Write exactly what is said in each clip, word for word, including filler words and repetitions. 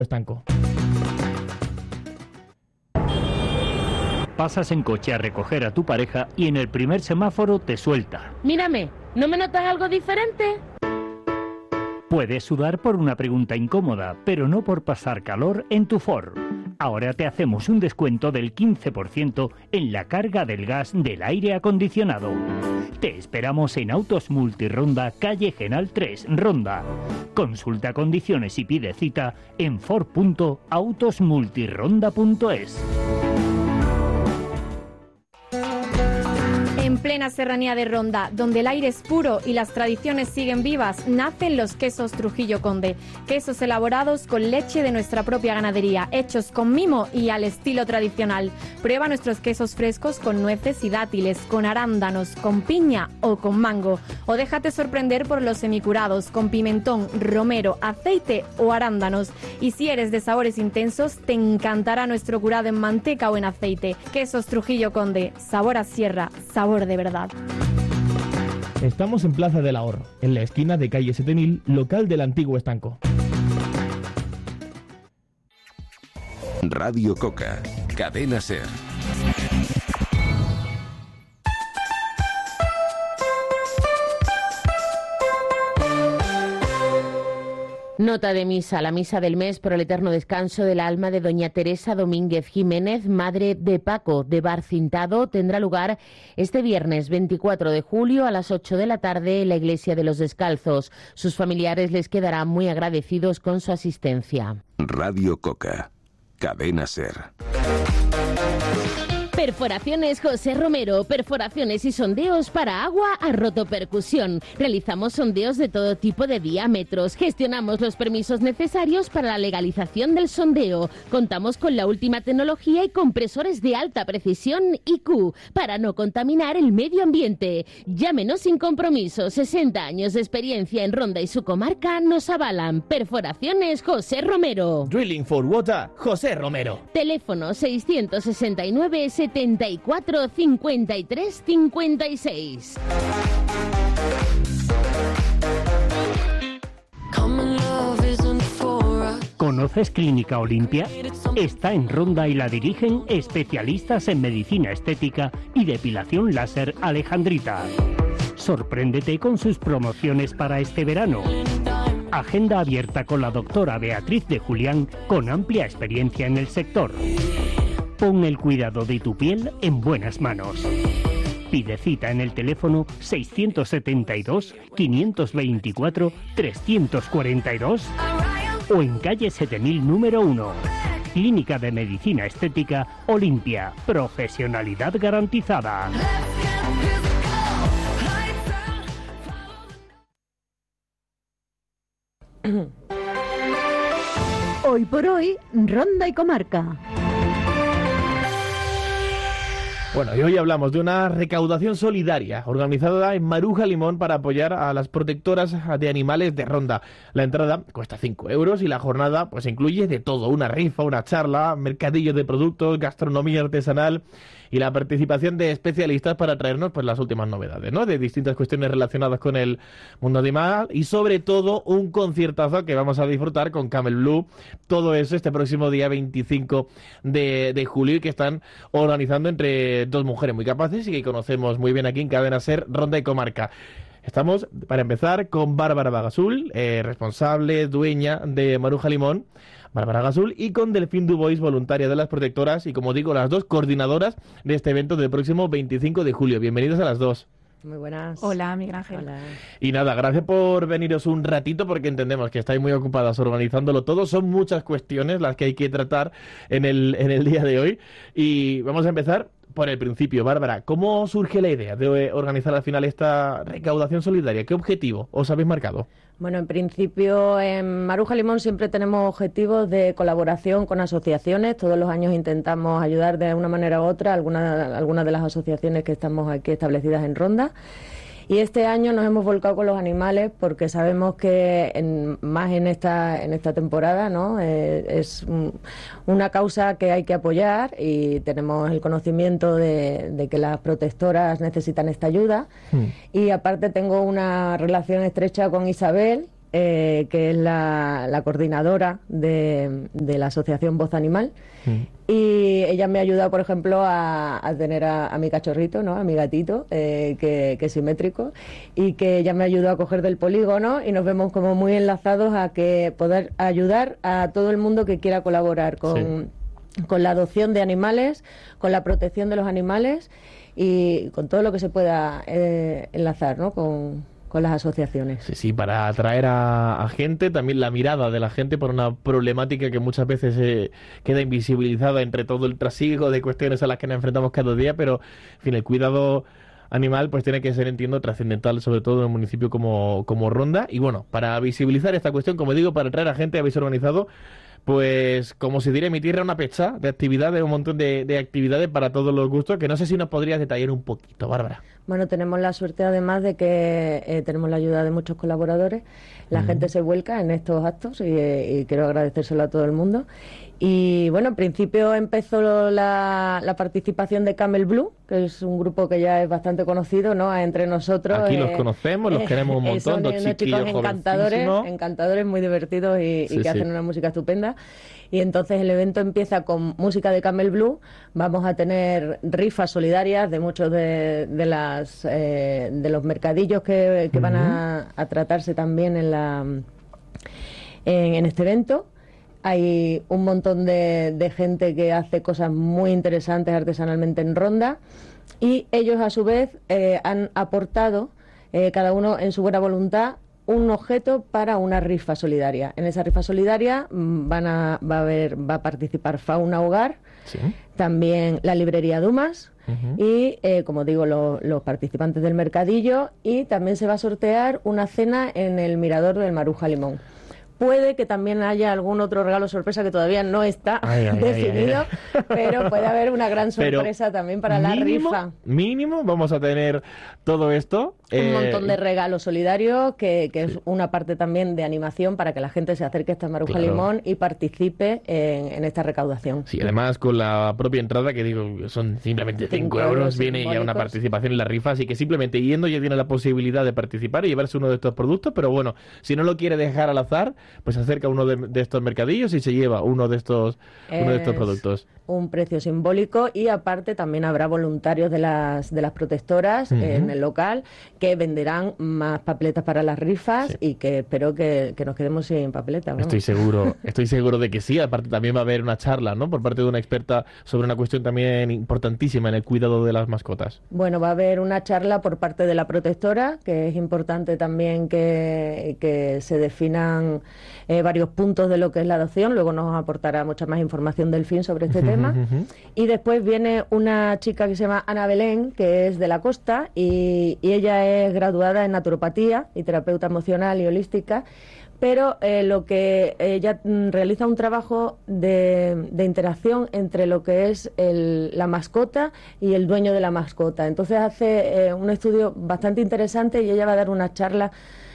estanco. Pasas en coche a recoger a tu pareja y en el primer semáforo te suelta. Mírame, ¿no me notas algo diferente? Puedes sudar por una pregunta incómoda, pero no por pasar calor en tu Ford. Ahora te hacemos un descuento del quince por ciento en la carga del gas del aire acondicionado. Te esperamos en Autos Multironda, calle Genal tres, Ronda. Consulta condiciones y pide cita en ford punto autos multironda punto es. En plena serranía de Ronda, donde el aire es puro y las tradiciones siguen vivas, nacen los quesos Trujillo Conde. Quesos elaborados con leche de nuestra propia ganadería, hechos con mimo y al estilo tradicional. Prueba nuestros quesos frescos con nueces y dátiles, con arándanos, con piña o con mango. O déjate sorprender por los semicurados, con pimentón, romero, aceite o arándanos. Y si eres de sabores intensos, te encantará nuestro curado en manteca o en aceite. Quesos Trujillo Conde, sabor a sierra, sabor de verdad. Estamos en Plaza del Ahorro, en la esquina de calle siete mil, local del antiguo estanco. Radio Coca, Cadena Ser. Nota de misa, la misa del mes por el eterno descanso del alma de doña Teresa Domínguez Jiménez, madre de Paco de Barcintado, tendrá lugar este viernes veinticuatro de julio a las ocho de la tarde en la Iglesia de los Descalzos. Sus familiares les quedarán muy agradecidos con su asistencia. Radio Coca, Cadena Ser. Perforaciones José Romero, perforaciones y sondeos para agua a rotopercusión. Realizamos sondeos de todo tipo de diámetros, gestionamos los permisos necesarios para la legalización del sondeo. Contamos con la última tecnología y compresores de alta precisión I Q para no contaminar el medio ambiente. Llámenos sin compromiso, sesenta años de experiencia en Ronda y su comarca nos avalan. Perforaciones José Romero. Drilling for Water, José Romero. Teléfono seiscientos sesenta y nueve, setenta y cuatro, cincuenta y tres, cincuenta y seis. ¿Conoces Clínica Olimpia? Está en Ronda y la dirigen especialistas en medicina estética y depilación láser Alejandrita. Sorpréndete con sus promociones para este verano. Agenda abierta con la doctora Beatriz de Julián, con amplia experiencia en el sector. Pon el cuidado de tu piel en buenas manos. Pide cita en el teléfono seiscientos setenta y dos, quinientos veinticuatro, trescientos cuarenta y dos o en calle siete mil número uno. Clínica de Medicina Estética Olimpia. Profesionalidad garantizada. Hoy por hoy, Ronda y Comarca. Bueno, y hoy hablamos de una recaudación solidaria organizada en Maruja Limón para apoyar a las protectoras de animales de Ronda. La entrada cuesta cinco euros y la jornada pues incluye de todo: una rifa, una charla, mercadillo de productos, gastronomía artesanal y la participación de especialistas para traernos pues las últimas novedades, ¿no?, de distintas cuestiones relacionadas con el mundo animal y sobre todo un conciertazo que vamos a disfrutar con Camel Blue. Todo eso este próximo día veinticinco de, de julio y que están organizando entre dos mujeres muy capaces y que conocemos muy bien aquí en Cadena Ser, Ronda y Comarca. Estamos, para empezar, con Bárbara Bagasul, eh, responsable, dueña de Maruja Limón, Bárbara Bagasul, y con Delfín Dubois, voluntaria de las protectoras y, como digo, las dos coordinadoras de este evento del próximo veinticinco de julio. Bienvenidos a las dos. Muy buenas. Hola, Miguel Ángel. Hola. Y nada, gracias por veniros un ratito porque entendemos que estáis muy ocupadas organizándolo todo. Son muchas cuestiones las que hay que tratar en el, en el día de hoy. Y vamos a empezar por el principio. Bárbara, ¿cómo surge la idea de organizar al final esta recaudación solidaria? ¿Qué objetivo os habéis marcado? Bueno, en principio en Maruja Limón siempre tenemos objetivos de colaboración con asociaciones. Todos los años intentamos ayudar de una manera u otra a algunas alguna de las asociaciones que estamos aquí establecidas en Ronda. Y este año nos hemos volcado con los animales porque sabemos que en, más en esta en esta temporada, ¿no? Eh, es un, una causa que hay que apoyar y tenemos el conocimiento de, de que las protectoras necesitan esta ayuda. Mm. Y aparte tengo una relación estrecha con Isabel, eh, que es la, la coordinadora de, de la asociación Voz Animal. Mm. Y ella me ha ayudado, por ejemplo, a, a tener a, a mi cachorrito, ¿no? A mi gatito, eh, que, que es simétrico, y que ella me ayudó a coger del polígono, y nos vemos como muy enlazados a que poder ayudar a todo el mundo que quiera colaborar con, sí. con la adopción de animales, con la protección de los animales y con todo lo que se pueda eh, enlazar, ¿no? Con, con las asociaciones. Sí, sí, para atraer a, a gente, también la mirada de la gente por una problemática que muchas veces eh, queda invisibilizada entre todo el trasiego de cuestiones a las que nos enfrentamos cada día, pero, en fin, el cuidado animal pues tiene que ser, entiendo, trascendental, sobre todo en un municipio como, como Ronda. Y bueno, para visibilizar esta cuestión, como digo, para atraer a gente, habéis organizado, pues, como se diría en mi tierra, una pecha de actividades, un montón de, de actividades para todos los gustos, que no sé si nos podrías detallar un poquito, Bárbara. Bueno, tenemos la suerte además de que eh, tenemos la ayuda de muchos colaboradores. La uh-huh. gente se vuelca en estos actos y, y quiero agradecérselo a todo el mundo. Y bueno, en principio empezó la, la participación de Camel Blue, que es un grupo que ya es bastante conocido, ¿no? Entre nosotros. Aquí eh, los conocemos, los eh, queremos un montón, son dos unos chicos encantadores, encantadores, muy divertidos y, sí, y que sí. hacen una música estupenda. Y entonces el evento empieza con música de Camel Blue. Vamos a tener rifas solidarias de muchos de, de las eh, de los mercadillos que, que uh-huh. van a, a tratarse también en la en, en este evento. Hay un montón de, de gente que hace cosas muy interesantes artesanalmente en Ronda, y ellos a su vez eh, han aportado, eh, cada uno en su buena voluntad, un objeto para una rifa solidaria. En esa rifa solidaria van a, va a haber, va a participar Fauna Hogar, ¿sí? También la librería Dumas uh-huh. y, eh, como digo, lo, los participantes del mercadillo, y también se va a sortear una cena en el mirador del Maruja Limón. Puede que también haya algún otro regalo sorpresa que todavía no está ay, ay, definido, ay, ay. pero puede haber una gran sorpresa pero también para mínimo, la rifa. Mínimo vamos a tener todo esto. Un eh, montón de regalos solidarios, que, que sí. es una parte también de animación para que la gente se acerque a esta Maruja claro. Limón y participe en, en esta recaudación. Sí, además con la propia entrada, que digo, son simplemente cinco euros, viene ya una participación en la rifa, así que simplemente yendo ya tiene la posibilidad de participar y llevarse uno de estos productos, pero bueno, si no lo quiere dejar al azar, pues acerca uno de, de estos mercadillos y se lleva uno de estos es uno de estos productos. Un precio simbólico, y aparte también habrá voluntarios de las de las protectoras uh-huh. en el local que venderán más papeletas para las rifas sí. y que espero que, que nos quedemos sin papeletas. ¿no? Estoy seguro, estoy seguro de que sí. Aparte también va a haber una charla, ¿no? Por parte de una experta sobre una cuestión también importantísima en el cuidado de las mascotas. Bueno, va a haber una charla por parte de la protectora, que es importante también que, que se definan eh, varios puntos de lo que es la adopción. Luego nos aportará mucha más información del fin sobre este tema. Uh-huh. Y después viene una chica que se llama Ana Belén, que es de la costa, y, y ella es graduada en naturopatía y terapeuta emocional y holística, pero eh, lo que ella mm, realiza un trabajo de, de interacción entre lo que es el, la mascota y el dueño de la mascota. Entonces hace eh, un estudio bastante interesante, y ella va a dar una charla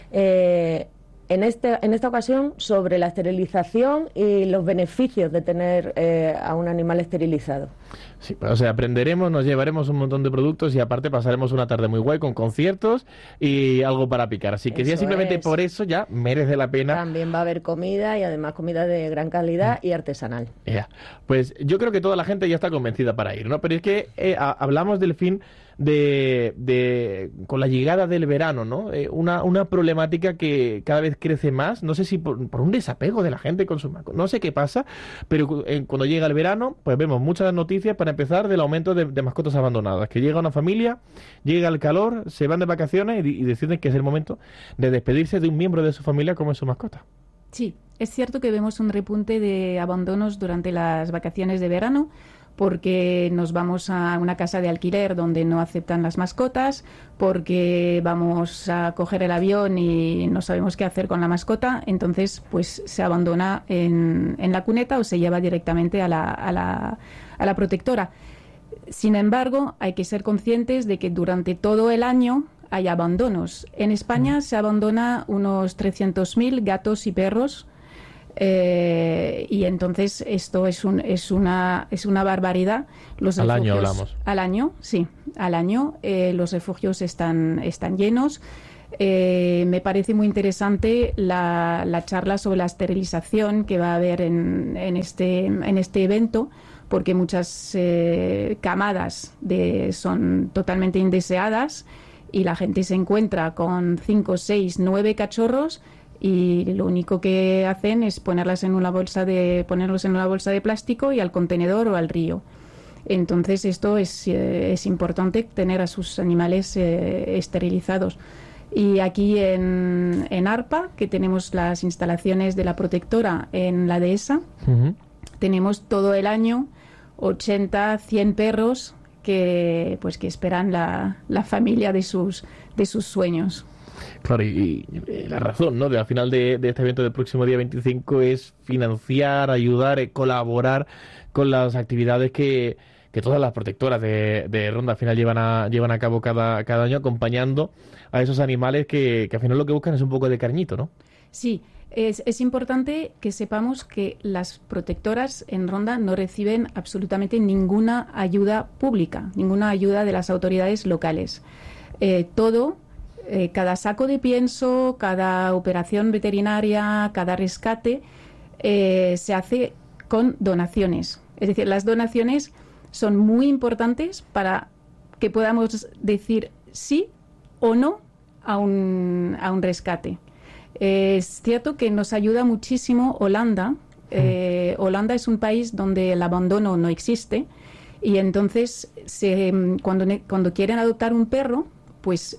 eh, en, este, en esta ocasión sobre la esterilización y los beneficios de tener eh, a un animal esterilizado. Sí, o sea, aprenderemos, nos llevaremos un montón de productos y aparte pasaremos una tarde muy guay con conciertos y algo para picar. Así que eso ya simplemente es. Por eso ya merece la pena. También va a haber comida, y además comida de gran calidad mm. y artesanal. Yeah. Pues yo creo que toda la gente ya está convencida para ir, ¿no? Pero es que eh, a, hablamos del fin de, de con la llegada del verano, ¿no? Eh, una, una problemática que cada vez crece más, no sé si por, por un desapego de la gente con sus mascotas, no sé qué pasa, pero eh, cuando llega el verano, pues vemos muchas noticias, para empezar, del aumento de, de mascotas abandonadas, que llega una familia, llega el calor, se van de vacaciones y, y deciden que es el momento de despedirse de un miembro de su familia como es su mascota. Sí, es cierto que vemos un repunte de abandonos durante las vacaciones de verano, porque nos vamos a una casa de alquiler donde no aceptan las mascotas, porque vamos a coger el avión y no sabemos qué hacer con la mascota, entonces pues se abandona en, en la cuneta o se lleva directamente a la, a la, a la protectora. Sin embargo, hay que ser conscientes de que durante todo el año hay abandonos. En España mm. se abandona unos trescientos mil gatos y perros. Eh, y entonces esto es un es una es una barbaridad. Los al refugios, año hablamos al año sí al año eh, los refugios están están llenos. Eh, me parece muy interesante la, la charla sobre la esterilización que va a haber en, en, este, en este evento, porque muchas eh, camadas de, son totalmente indeseadas y la gente se encuentra con cinco, seis, nueve cachorros y lo único que hacen es ponerlas en una bolsa de, ponerlos en una bolsa de plástico y al contenedor o al río. Entonces esto es, eh, es importante, tener a sus animales eh, esterilizados. Y aquí en, en Arpa, que tenemos las instalaciones de la protectora en la dehesa, uh-huh. tenemos todo el año ochenta, cien perros que pues que esperan la, la familia de sus, de sus sueños. Claro, y, y la razón, ¿no?, de al final de, de este evento del próximo día veinticinco es financiar, ayudar, eh, colaborar con las actividades que, que todas las protectoras de, de Ronda al final llevan a, llevan a cabo cada, cada año, acompañando a esos animales que, que al final lo que buscan es un poco de cariñito, ¿no? Sí, es, es importante que sepamos que las protectoras en Ronda no reciben absolutamente ninguna ayuda pública, ninguna ayuda de las autoridades locales. Eh, todo... Eh, cada saco de pienso, cada operación veterinaria, cada rescate eh, se hace con donaciones. Es decir, las donaciones son muy importantes para que podamos decir sí o no a un, a un rescate. Eh, es cierto que nos ayuda muchísimo Holanda. Eh, Holanda es un país donde el abandono no existe y entonces se, cuando, cuando quieren adoptar un perro, pues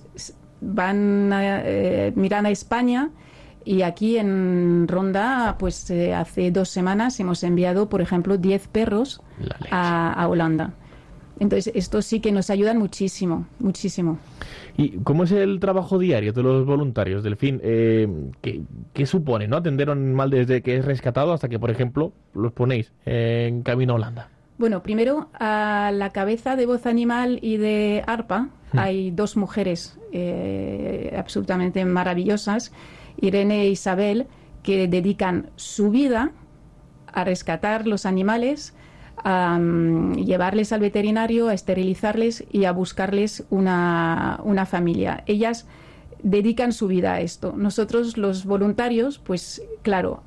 van a, eh, miran a España y aquí en Ronda pues eh, hace dos semanas hemos enviado, por ejemplo, diez perros a, a Holanda. Entonces estos sí que nos ayudan muchísimo, muchísimo. ¿Y cómo es el trabajo diario de los voluntarios, Delfín? Eh, ¿qué, ¿Qué supone, no, atender a un animal desde que es rescatado hasta que, por ejemplo, los ponéis en camino a Holanda? Bueno, primero a la cabeza de Voz Animal y de Arpa hay dos mujeres eh, absolutamente maravillosas, Irene e Isabel, que dedican su vida a rescatar los animales, a um, llevarles al veterinario, a esterilizarles y a buscarles una, una familia. Ellas dedican su vida a esto. Nosotros, los voluntarios, pues claro,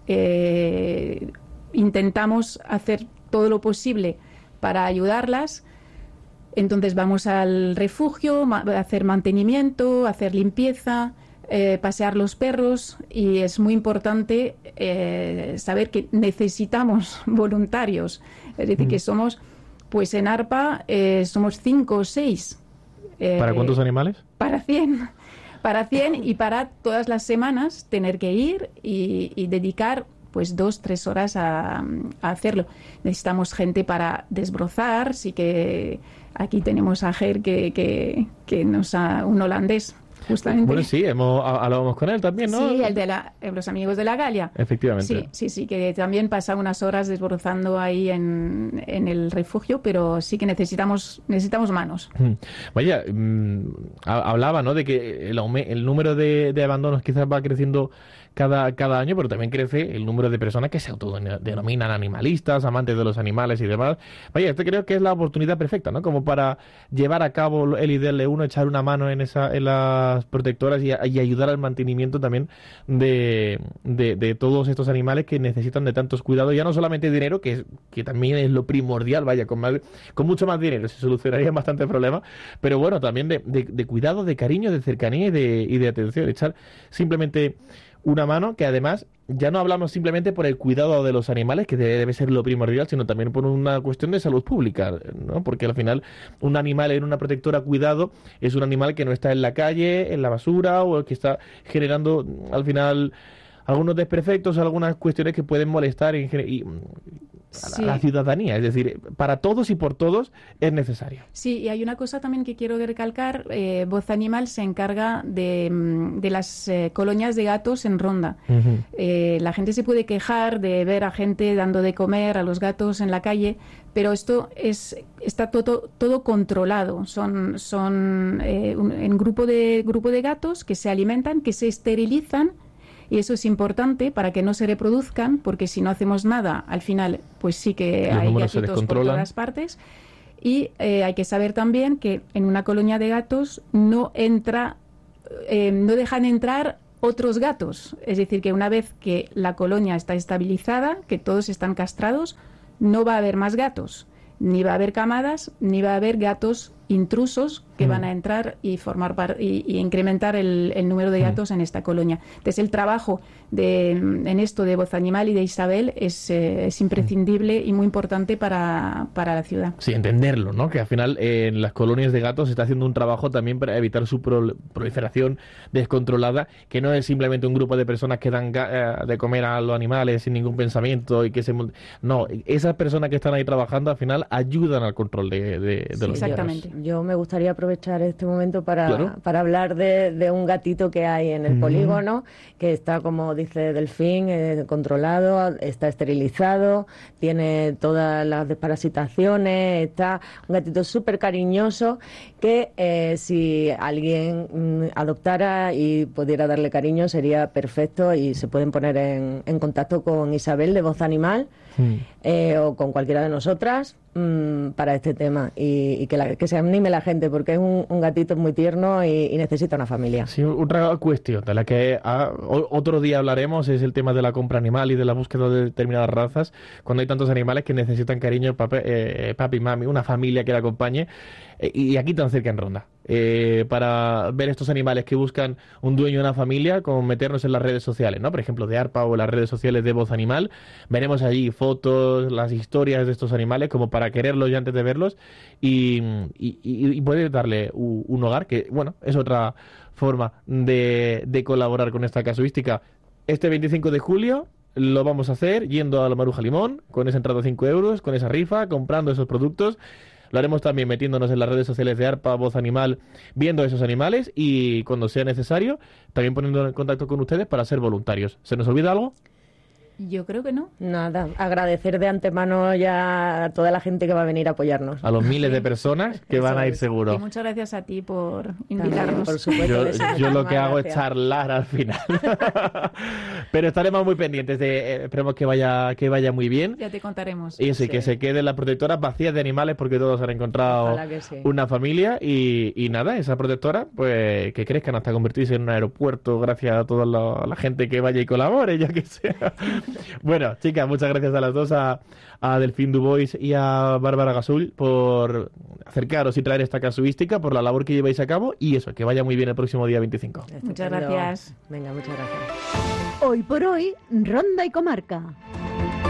eh, intentamos hacer todo lo posible para ayudarlas. Entonces vamos al refugio, ma- hacer mantenimiento, hacer limpieza, eh, pasear los perros y es muy importante eh, saber que necesitamos voluntarios. Es decir, mm. que somos, pues en Arpa eh, somos cinco o seis. Eh, ¿Para cuántos animales? Para cien. Para cien y para todas las semanas tener que ir y, y dedicar pues dos, tres horas a, a hacerlo. Necesitamos gente para desbrozar, sí que aquí tenemos a Ger que, que, que nos ha, un holandés, justamente. Bueno, sí, hemos, hablábamos con él también, ¿no? Sí, el de la, los amigos de la Galia. Efectivamente. Sí, sí, sí, que también pasa unas horas desbrozando ahí en, en el refugio, pero sí que necesitamos necesitamos manos. Vaya, mmm, hablaba, ¿no?, de que el, el número de, de abandonos quizás va creciendo cada, cada año, pero también crece el número de personas que se autodenominan animalistas, amantes de los animales y demás. Vaya, este creo que es la oportunidad perfecta, ¿no?, como para llevar a cabo el I D L uno, echar una mano en esa en las protectoras y, y ayudar al mantenimiento también de, de, de todos estos animales que necesitan de tantos cuidados, ya no solamente dinero, que, es, que también es lo primordial, vaya, con, más, con mucho más dinero se solucionarían bastantes problemas, pero bueno, también de, de, de cuidado, de cariño, de cercanía y de, y de atención, echar simplemente una mano, que además ya no hablamos simplemente por el cuidado de los animales, que debe, debe ser lo primordial, sino también por una cuestión de salud pública, ¿no? Porque al final un animal en una protectora cuidado es un animal que no está en la calle, en la basura, o el que está generando al final algunos desperfectos, algunas cuestiones que pueden molestar en, y, a, sí. a la ciudadanía. Es decir, para todos y por todos es necesario. Sí, y hay una cosa también que quiero recalcar. Eh, Voz Animal se encarga de, de las eh, colonias de gatos en Ronda. Uh-huh. Eh, la gente se puede quejar de ver a gente dando de comer a los gatos en la calle, pero esto es está todo todo controlado. Son son eh, un en grupo de grupo de gatos que se alimentan, que se esterilizan. Y eso es importante para que no se reproduzcan, porque si no hacemos nada, al final, pues sí que los hay gatitos por todas partes. Y eh, hay que saber también que en una colonia de gatos no entra eh, no dejan entrar otros gatos. Es decir, que una vez que la colonia está estabilizada, que todos están castrados, no va a haber más gatos. Ni va a haber camadas, ni va a haber gatos intrusos que mm. van a entrar y formar par y, y incrementar el, el número de gatos mm. en esta colonia. Entonces el trabajo de, en esto de Voz Animal y de Isabel es, eh, es imprescindible mm. y muy importante para, para la ciudad. Sí, entenderlo, ¿no? Que al final eh, en las colonias de gatos se está haciendo un trabajo también para evitar su pro proliferación descontrolada, que no es simplemente un grupo de personas que dan eh, de comer a los animales sin ningún pensamiento y que se... No, esas personas que están ahí trabajando al final ayudan al control de, de, de sí, los exactamente. Gatos. Yo me gustaría aprovechar este momento para, claro. para hablar de, de un gatito que hay en el mm. polígono, que está, como dice Delfín, eh, controlado, está esterilizado, tiene todas las desparasitaciones, está un gatito súper cariñoso que eh, si alguien mm, adoptara y pudiera darle cariño sería perfecto, y se pueden poner en, en contacto con Isabel de Voz Animal mm. eh, o con cualquiera de nosotras mmm, para este tema, y, y que, la, que se anime la gente, porque es un, un gatito muy tierno y, y necesita una familia. Sí, otra cuestión de la que a, o, otro día hablaremos es el tema de la compra animal y de la búsqueda de determinadas razas, cuando hay tantos animales que necesitan cariño, papi, eh, papi mami, una familia que la acompañe, eh, y aquí tan cerca en Ronda. Eh, para ver estos animales que buscan un dueño, una familia, como meternos en las redes sociales, ¿no? Por ejemplo, de ARPA o las redes sociales de Voz Animal, veremos allí fotos, las historias de estos animales, como para quererlos ya antes de verlos, y, y, y poder darle un, un hogar, que, bueno, es otra forma de, de colaborar con esta casuística. Este veinticinco de julio lo vamos a hacer yendo a la Maruja Limón, con esa entrada de cinco euros, con esa rifa, comprando esos productos. Lo haremos también metiéndonos en las redes sociales de ARPA, Voz Animal, viendo esos animales, y cuando sea necesario, también poniendo en contacto con ustedes para ser voluntarios. ¿Se nos olvida algo? Yo creo que no. Nada, agradecer de antemano ya a toda la gente que va a venir a apoyarnos. A los miles de personas que van a ir seguro. Y muchas gracias a ti por invitarnos. Por supuesto. Yo, yo lo que hago es charlar al final. Pero estaremos muy pendientes de, eh, esperemos que vaya que vaya muy bien. Ya te contaremos. Y eso, sí. Y que se queden las protectoras vacías de animales, porque todos han encontrado sí. una familia, y, y nada, esa protectora, pues que crezcan hasta convertirse en un aeropuerto, gracias a toda la, la gente que vaya y colabore, ya que sea. Bueno, chicas, muchas gracias a las dos, a, a Delfín Dubois y a Bárbara Gasul, por acercaros y traer esta casuística, por la labor que lleváis a cabo, y eso, que vaya muy bien el próximo día veinticinco. Muchas gracias. Venga, muchas gracias. Hoy por hoy, Ronda y Comarca.